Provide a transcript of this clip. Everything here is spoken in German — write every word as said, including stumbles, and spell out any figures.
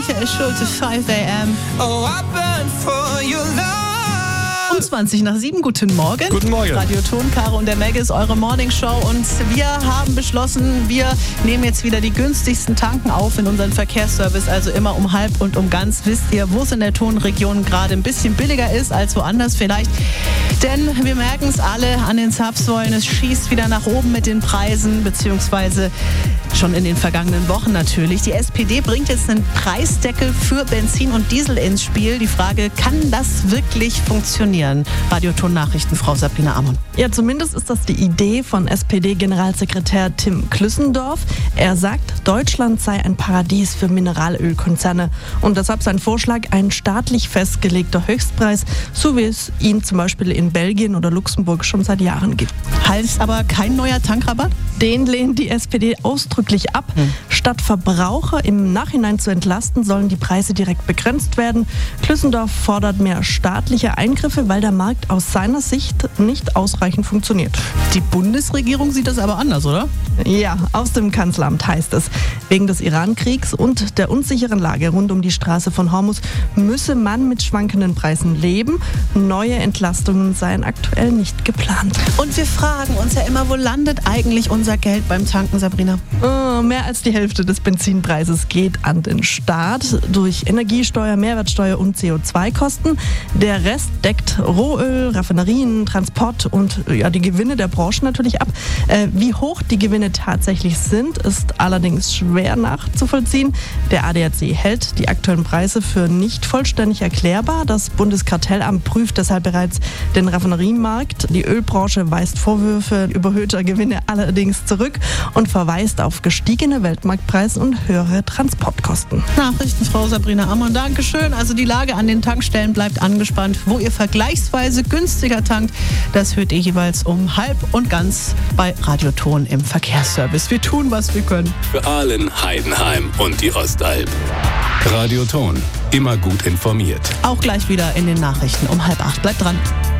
Michael Schulte, fünf a.m. Oh, I burn for your love. Um zwanzig nach sieben, guten Morgen. Guten Morgen. Radio Ton, Caro und der Meg ist eure Morningshow und wir haben beschlossen, wir nehmen jetzt wieder die günstigsten Tanken auf in unseren Verkehrsservice, also immer um halb und um ganz. Wisst ihr, wo es in der Tonregion gerade ein bisschen billiger ist als woanders vielleicht? Denn wir merken es alle an den Zapfsäulen, es schießt wieder nach oben mit den Preisen, beziehungsweise schon in den vergangenen Wochen natürlich. Die S P D bringt jetzt einen Preisdeckel für Benzin und Diesel ins Spiel. Die Frage, kann das wirklich funktionieren? Radioton-Nachrichten, Frau Sabrina Amon. Ja, zumindest ist das die Idee von S P D-Generalsekretär Tim Klüssendorf. Er sagt, Deutschland sei ein Paradies für Mineralölkonzerne und deshalb sein Vorschlag ein staatlich festgelegter Höchstpreis, so wie es ihn zum Beispiel in Belgien oder Luxemburg schon seit Jahren gibt. Heißt aber kein neuer Tankrabatt? Den lehnt die S P D ausdrücklich ab. Hm. Statt Verbraucher im Nachhinein zu entlasten, sollen die Preise direkt begrenzt werden. Klüssendorf fordert mehr staatliche Eingriffe, weil der Markt aus seiner Sicht nicht ausreichend funktioniert. Die Bundesregierung sieht das aber anders, oder? Ja, aus dem Kanzleramt heißt es, wegen des Iran-Kriegs und der unsicheren Lage rund um die Straße von Hormuz müsse man mit schwankenden Preisen leben. Neue Entlastungen seien aktuell nicht geplant. Und wir fragen uns ja immer, wo landet eigentlich unser Geld beim Tanken, Sabrina? Oh, mehr als die Hälfte des Benzinpreises geht an den Staat durch Energiesteuer, Mehrwertsteuer und C O zwei Kosten. Der Rest deckt Rohöl, Raffinerien, Transport und ja, die Gewinne der Branche natürlich ab. Äh, wie hoch die Gewinne tatsächlich sind, ist allerdings schwer nachzuvollziehen. Der A D A C hält die aktuellen Preise für nicht vollständig erklärbar. Das Bundeskartellamt prüft deshalb bereits den Raffineriemarkt. Die Ölbranche weist Vorwürfe überhöhter Gewinne allerdings zurück und verweist auf gestiegene Weltmarktpreise und höhere Transportkosten. Nachrichten, Frau Sabrina Amon, Dankeschön. Also die Lage an den Tankstellen bleibt angespannt. Wo ihr vergleichsweise günstiger tankt, das hört ihr jeweils um halb und ganz bei Radioton im Verkehrsservice. Wir tun, was wir können. Für Aalen, Heidenheim und die Ostalb. Radioton, immer gut informiert. Auch gleich wieder in den Nachrichten um halb acht. Bleibt dran.